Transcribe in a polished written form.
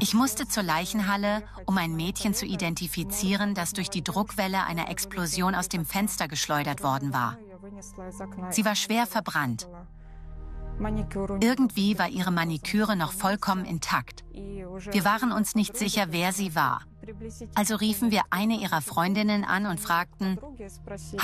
Ich musste zur Leichenhalle, um ein Mädchen zu identifizieren, das durch die Druckwelle einer Explosion aus dem Fenster geschleudert worden war. Sie war schwer verbrannt. Irgendwie war ihre Maniküre noch vollkommen intakt. Wir waren uns nicht sicher, wer sie war. Also riefen wir eine ihrer Freundinnen an und fragten: